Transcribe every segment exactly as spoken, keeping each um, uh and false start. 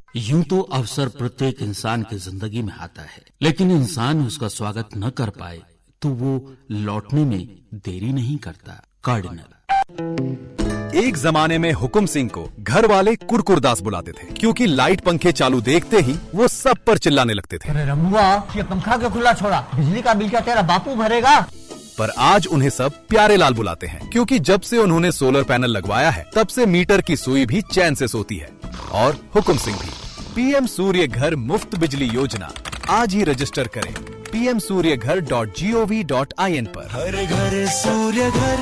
यूं तो अवसर प्रत्येक इंसान की जिंदगी में आता है, लेकिन इंसान उसका स्वागत न कर पाए तो वो लौटने में देरी नहीं करता। कार्डिनल। एक जमाने में हुकुम सिंह को घर वाले कुरकुरदास बुलाते थे, क्योंकि लाइट पंखे चालू देखते ही वो सब पर चिल्लाने लगते थे। अरे रमुआ, ये पंखा क्यों खुला छोड़ा? बिजली का बिल क्या तेरा बापू भरेगा? पर आज उन्हें सब प्यारे लाल बुलाते हैं, क्योंकि जब से उन्होंने सोलर पैनल लगवाया है तब से मीटर की सुई भी चैन से सोती है। और हुकुम सिंह भी। पीएम सूर्य घर मुफ्त बिजली योजना आज ही रजिस्टर करें पी एम सूर्य घर dot G O V dot I N पर। हर घर सूर्य घर।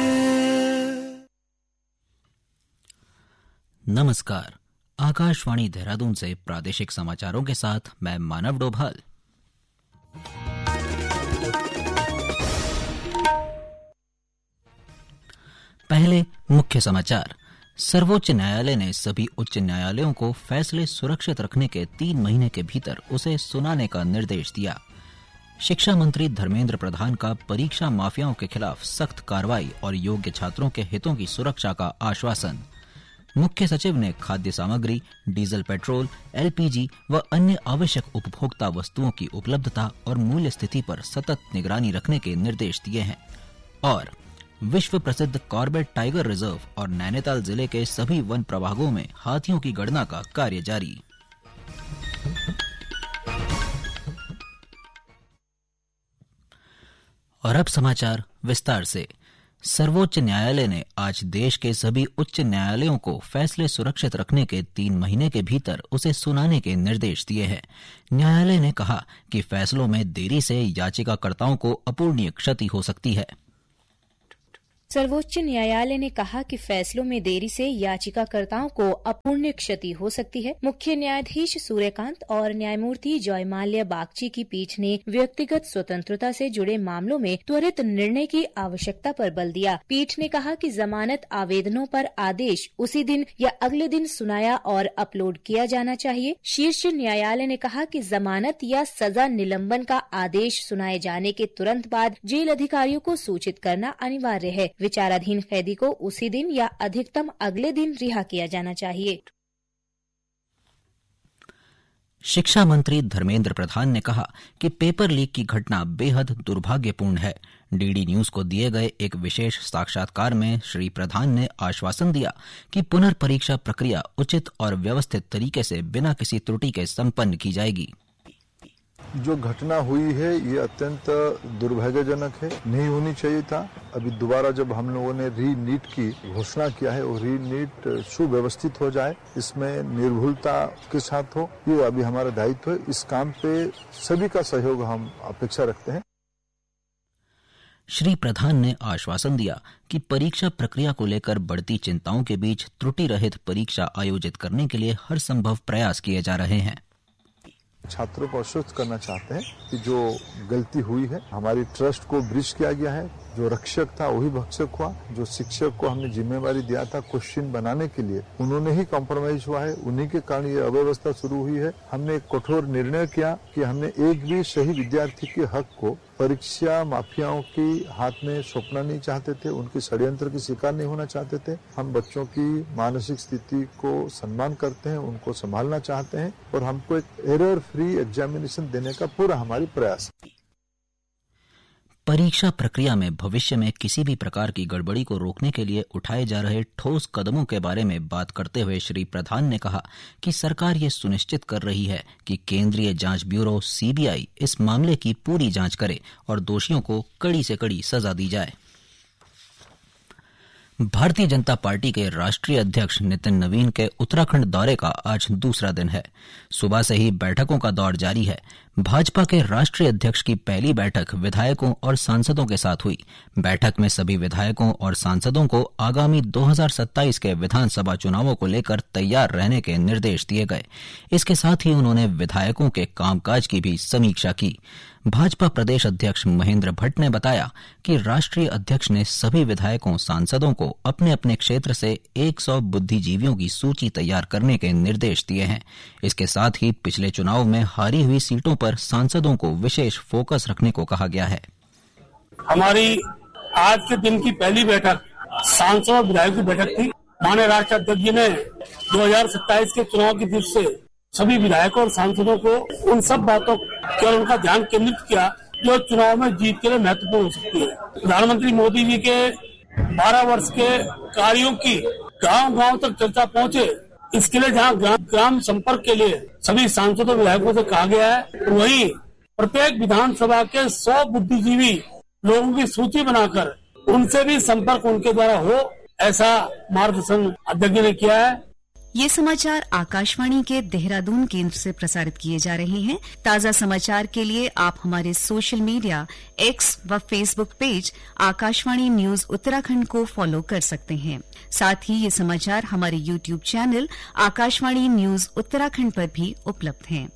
नमस्कार, आकाशवाणी देहरादून से प्रादेशिक समाचारों के साथ मैं मानव डोभाल। पहले मुख्य समाचार। सर्वोच्च न्यायालय ने सभी उच्च न्यायालयों को फैसले सुरक्षित रखने के तीन महीने के भीतर उसे सुनाने का निर्देश दिया। शिक्षा मंत्री धर्मेंद्र प्रधान का परीक्षा माफियाओं के खिलाफ सख्त कार्रवाई और योग्य छात्रों के हितों की सुरक्षा का आश्वासन। मुख्य सचिव ने खाद्य सामग्री, diesel petrol, L P G व अन्य आवश्यक उपभोक्ता वस्तुओं की उपलब्धता और मूल्य स्थिति पर सतत निगरानी रखने के निर्देश दिए हैं। और विश्व प्रसिद्ध कॉर्बेट टाइगर रिजर्व और नैनीताल जिले के सभी वन प्रभागों में हाथियों की गणना का कार्य जारी। और अब समाचार विस्तार से। सर्वोच्च न्यायालय ने आज देश के सभी उच्च न्यायालयों को फैसले सुरक्षित रखने के तीन महीने के भीतर उसे सुनाने के निर्देश दिए हैं। न्यायालय ने कहा कि फैसलों में देरी से याचिकाकर्ताओं को अपूरणीय क्षति हो सकती है। सर्वोच्च न्यायालय ने कहा कि फैसलों में देरी से याचिकाकर्ताओं को अपूर्णीय क्षति हो सकती है। मुख्य न्यायाधीश सूर्यकांत और न्यायमूर्ति जयमाल्या बागची की पीठ ने व्यक्तिगत स्वतंत्रता से जुड़े मामलों में त्वरित निर्णय की आवश्यकता पर बल दिया। पीठ ने कहा कि जमानत आवेदनों पर आदेश उसी दिन या अगले दिन सुनाया और अपलोड किया जाना चाहिए। शीर्ष न्यायालय ने कहा कि जमानत या सजा निलंबन का आदेश सुनाए जाने के तुरंत बाद जेल अधिकारियों को सूचित करना अनिवार्य है। विचाराधीन कैदी को उसी दिन या अधिकतम अगले दिन रिहा किया जाना चाहिए। शिक्षा मंत्री धर्मेंद्र प्रधान ने कहा कि पेपर लीक की घटना बेहद दुर्भाग्यपूर्ण है। डीडी न्यूज को दिए गए एक विशेष साक्षात्कार में श्री प्रधान ने आश्वासन दिया कि पुनर्परीक्षा प्रक्रिया उचित और व्यवस्थित तरीके से बिना किसी त्रुटि के संपन्न की जाएगी। जो घटना हुई है ये अत्यंत दुर्भाग्यजनक है, नहीं होनी चाहिए था। अभी दोबारा जब हम लोगों ने री नीट की घोषणा किया है और री नीट सुव्यवस्थित हो जाए, इसमें निर्भुलता के साथ हो, ये अभी हमारा दायित्व है। इस काम पे सभी का सहयोग हम अपेक्षा रखते हैं। श्री प्रधान ने आश्वासन दिया कि परीक्षा प्रक्रिया को लेकर बढ़ती चिंताओं के बीच त्रुटि रहित परीक्षा आयोजित करने के लिए हर संभव प्रयास किए जा रहे हैं। छात्रों को आश्वस्त करना चाहते हैं कि जो गलती हुई है, हमारी ट्रस्ट को ब्रीच किया गया है। जो रक्षक था वही भक्षक हुआ। जो शिक्षक को हमने जिम्मेवारी दिया था क्वेश्चन बनाने के लिए, उन्होंने ही कॉम्प्रोमाइज हुआ है। उन्हीं के कारण ये अव्यवस्था शुरू हुई है। हमने एक कठोर निर्णय किया कि हमने एक भी सही विद्यार्थी के हक को परीक्षा माफियाओं के हाथ में सौंपना नहीं चाहते थे। उनके षड्यंत्र की शिकार नहीं होना चाहते थे। हम बच्चों की मानसिक स्थिति को सम्मान करते हैं, उनको संभालना चाहते हैं और हमको एक एरर फ्री एग्जामिनेशन देने का पूरा हमारी प्रयास है। परीक्षा प्रक्रिया में भविष्य में किसी भी प्रकार की गड़बड़ी को रोकने के लिए उठाए जा रहे ठोस कदमों के बारे में बात करते हुए श्री प्रधान ने कहा कि सरकार ये सुनिश्चित कर रही है कि केंद्रीय जांच ब्यूरो सी बी आई इस मामले की पूरी जांच करे और दोषियों को कड़ी से कड़ी सजा दी जाए। भारतीय जनता पार्टी के राष्ट्रीय अध्यक्ष नितिन नवीन के उत्तराखंड दौरे का आज दूसरा दिन है। सुबह से ही बैठकों का दौर जारी है। भाजपा के राष्ट्रीय अध्यक्ष की पहली बैठक विधायकों और सांसदों के साथ हुई। बैठक में सभी विधायकों और सांसदों को आगामी दो हज़ार सत्ताईस के विधानसभा चुनावों को लेकर तैयार रहने के निर्देश दिए गए। इसके साथ ही उन्होंने विधायकों के कामकाज की भी समीक्षा की। भाजपा प्रदेश अध्यक्ष महेंद्र भट्ट ने बताया कि राष्ट्रीय अध्यक्ष ने सभी विधायकों सांसदों को अपने अपने क्षेत्र से सौ बुद्धिजीवियों की सूची तैयार करने के निर्देश दिए हैं। इसके साथ ही पिछले चुनाव में हारी हुई सीटों पर सांसदों को विशेष फोकस रखने को कहा गया है। हमारी आज के दिन की पहली बैठक सांसद और विधायक की बैठक थी। माननीय राष्ट्रीय अध्यक्ष जी ने दो हज़ार सत्ताईस के चुनाव की दृष्टि से सभी विधायकों और सांसदों को उन सब बातों पर उनका ध्यान केंद्रित किया जो चुनाव में जीत के लिए महत्वपूर्ण हो सकती है। प्रधानमंत्री मोदी जी के बारह वर्ष के कार्यों की गांव गांव तक चर्चा पहुंचे, इसके लिए जहां ग्राम संपर्क के लिए सभी सांसदों विधायकों से कहा गया है, वहीं प्रत्येक विधानसभा के सौ बुद्धिजीवी लोगों की सूची बनाकर उनसे भी संपर्क उनके द्वारा हो, ऐसा मार्गदर्शन अध्यक्ष जी ने किया है। ये समाचार आकाशवाणी के देहरादून केंद्र से प्रसारित किए जा रहे हैं। ताज़ा समाचार के लिए आप हमारे सोशल मीडिया एक्स व Facebook page Akashvani news Uttarakhand को फॉलो कर सकते हैं। साथ ही ये समाचार हमारे YouTube channel Akashvani news Uttarakhand पर भी उपलब्ध हैं।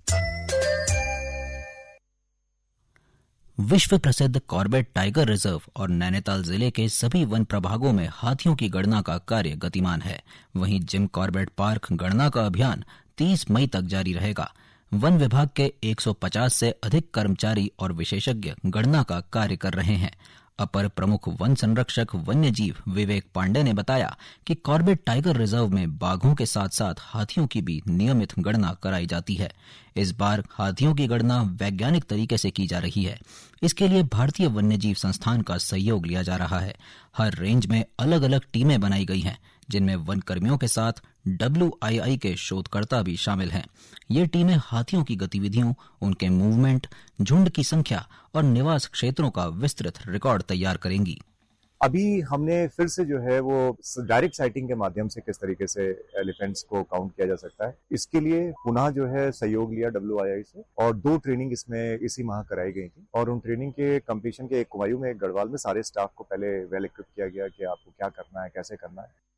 विश्व प्रसिद्ध कॉर्बेट टाइगर रिजर्व और नैनीताल जिले के सभी वन प्रभागों में हाथियों की गणना का कार्य गतिमान है। वहीं जिम कॉर्बेट पार्क गणना का अभियान तीस मई तक जारी रहेगा। वन विभाग के एक सौ पचास से अधिक कर्मचारी और विशेषज्ञ गणना का कार्य कर रहे हैं। अपर प्रमुख वन संरक्षक वन्य जीव विवेक पांडे ने बताया कि कॉर्बेट टाइगर रिजर्व में बाघों के साथ साथ हाथियों की भी नियमित गणना कराई जाती है। इस बार हाथियों की गणना वैज्ञानिक तरीके से की जा रही है। इसके लिए भारतीय वन्यजीव संस्थान का सहयोग लिया जा रहा है। हर रेंज में अलग अलग टीमें बनाई गई हैं, जिनमें वन कर्मियों के साथ डब्ल्यू आई आई के शोधकर्ता भी शामिल हैं। ये टीमें हाथियों की गतिविधियों, उनके मूवमेंट, झुंड की संख्या और निवास क्षेत्रों का विस्तृत रिकॉर्ड तैयार करेंगी। अभी हमने फिर से जो है वो डायरेक्ट साइटिंग के माध्यम से किस तरीके से एलिफेंट्स को काउंट किया जा सकता है, इसके लिए पुनः जो है सहयोग लिया डब्ल्यू आई आई से और दो ट्रेनिंग इसमें इसी माह कराई गई थी। और उन ट्रेनिंग के कंप्लीशन के एक कुमायूं में एक गढ़वाल में सारे स्टाफ को पहले वेल इक्विप किया गया कि आपको क्या करना है, कैसे करना है।